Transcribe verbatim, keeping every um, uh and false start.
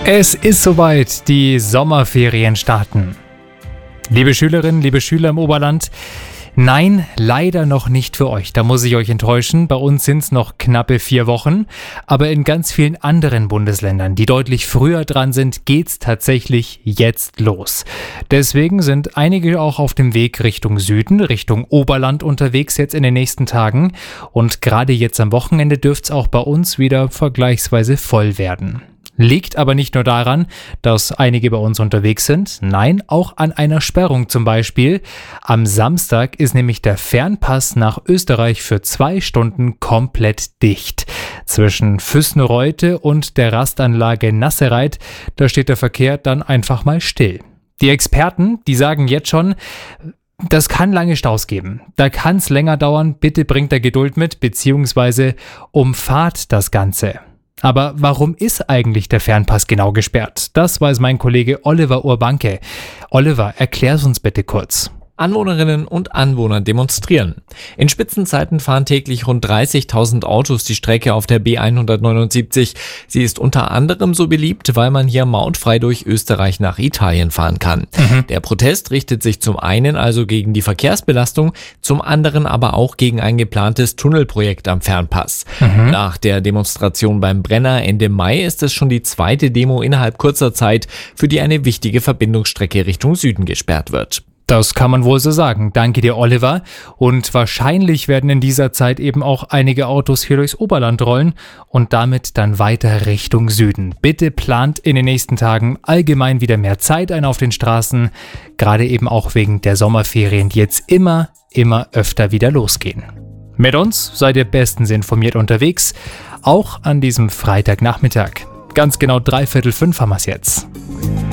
Es ist soweit, die Sommerferien starten. Liebe Schülerinnen, liebe Schüler im Oberland, nein, leider noch nicht für euch. Da muss ich euch enttäuschen. Bei uns sind es noch knappe vier Wochen. Aber in ganz vielen anderen Bundesländern, die deutlich früher dran sind, geht's tatsächlich jetzt los. Deswegen sind einige auch auf dem Weg Richtung Süden, Richtung Oberland unterwegs jetzt in den nächsten Tagen. Und gerade jetzt am Wochenende dürft's auch bei uns wieder vergleichsweise voll werden. Liegt aber nicht nur daran, dass einige bei uns unterwegs sind, nein, auch an einer Sperrung zum Beispiel. Am Samstag ist nämlich der Fernpass nach Österreich für zwei Stunden komplett dicht. Zwischen Füßnereuthe und der Rastanlage Nassereit, da steht der Verkehr dann einfach mal still. Die Experten, die sagen jetzt schon, das kann lange Staus geben. Da kann es länger dauern, bitte bringt da Geduld mit, beziehungsweise umfahrt das Ganze. Aber warum ist eigentlich der Fernpass genau gesperrt? Das weiß mein Kollege Oliver Urbanke. Oliver, erklär's uns bitte kurz. Anwohnerinnen und Anwohner demonstrieren. In Spitzenzeiten fahren täglich rund dreißigtausend Autos die Strecke auf der B hundertneunundsiebzig. Sie ist unter anderem so beliebt, weil man hier mautfrei durch Österreich nach Italien fahren kann. Mhm. Der Protest richtet sich zum einen also gegen die Verkehrsbelastung, zum anderen aber auch gegen ein geplantes Tunnelprojekt am Fernpass. Mhm. Nach der Demonstration beim Brenner Ende Mai ist es schon die zweite Demo innerhalb kurzer Zeit, für die eine wichtige Verbindungsstrecke Richtung Süden gesperrt wird. Das kann man wohl so sagen. Danke dir, Oliver. Und wahrscheinlich werden in dieser Zeit eben auch einige Autos hier durchs Oberland rollen und damit dann weiter Richtung Süden. Bitte plant in den nächsten Tagen allgemein wieder mehr Zeit ein auf den Straßen, gerade eben auch wegen der Sommerferien, die jetzt immer, immer öfter wieder losgehen. Mit uns seid ihr bestens informiert unterwegs, auch an diesem Freitagnachmittag. Ganz genau dreiviertel fünf haben wir es jetzt.